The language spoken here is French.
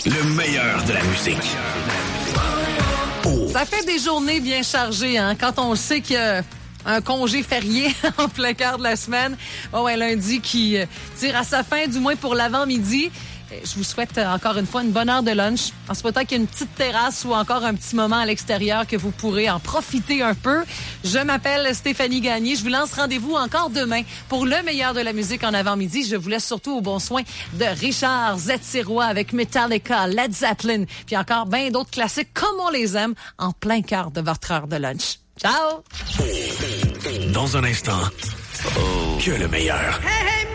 Le meilleur de la musique. Ça fait des journées bien chargées, hein, quand on sait qu'il y a un congé férié en plein quart de la semaine. Oh, ouais, lundi qui tire à sa fin, du moins pour l'avant-midi. Je vous souhaite encore une fois une bonne heure de lunch. En ce moment qu'il y a une petite terrasse ou encore un petit moment à l'extérieur que vous pourrez en profiter un peu. Je m'appelle Stéphanie Gagné. Je vous lance rendez-vous encore demain pour le meilleur de la musique en avant-midi. Je vous laisse surtout au bon soin de Richard Z-Sirois avec Metallica, Led Zeppelin, puis encore bien d'autres classiques comme on les aime en plein quart de votre heure de lunch. Ciao! Dans un instant, que le meilleur. Hey, hey,